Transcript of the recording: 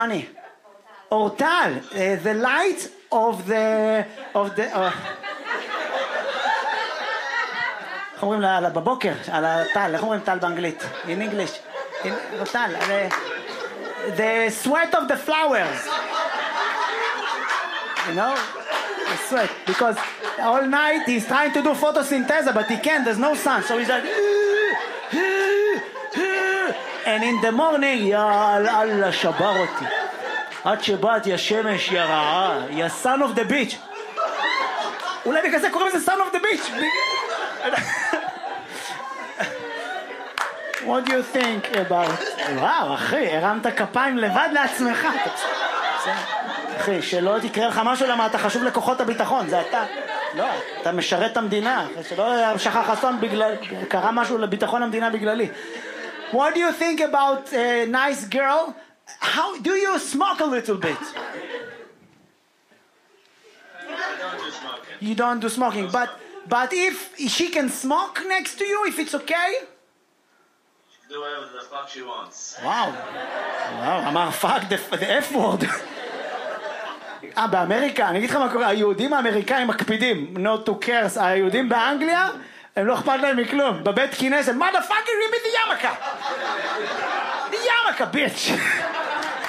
אני. אורטל, the light of the... איך אומרים בבוקר, על הטל, איך אומרים טל באנגלית? In English. אורטל, the sweat of the flowers. You know? The sweat. Because all night he's trying to do photosynthesis, but he can't, there's no sun. So he's like... And in the morning, יאללה, שבר אותי. עד שבאת, יא שמש, יא רעה, יא son of the bitch. אולי בגלל זה קוראים לזה son of the bitch. What do you think about... וואו, אחי, הרמת כפיים לבד לעצמך. אחי, שלא תקרא לך משהו למה אתה חשוב לכוחות הביטחון, זה אתה. לא, אתה משרת את המדינה. שלא שכח אסון בגלל... קרה משהו לביטחון המדינה בגללי. What do you think about a nice girl? How do you smoke a little bit? I don't do smoking. You don't do smoking, but if she can smoke next to you, if it's okay? Do whatever the fuck she wants. Wow. Wow, אמר fuck the F word. באמריקה, אני אגיד לך מה קורה, היהודים האמריקאים מקפידים, not to curse, היהודים באנגליה, הם לא אכפת להם מכלום, בבית כנסת, motherfucker, give me the yarmulke. The yarmulke, bitch.